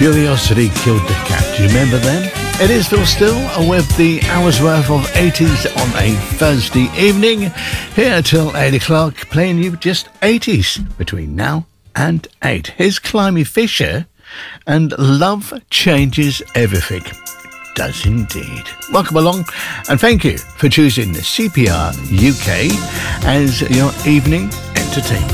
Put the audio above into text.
Curiosity Killed the Cat. Do you remember them? It is Phil Still with the hour's worth of 80s on a Thursday evening. Here till 8 o'clock, playing you just 80s between now and 8. Here's Climby Fisher and Love Changes Everything. Does indeed. Welcome along and thank you for choosing the CPR UK as your evening entertainment.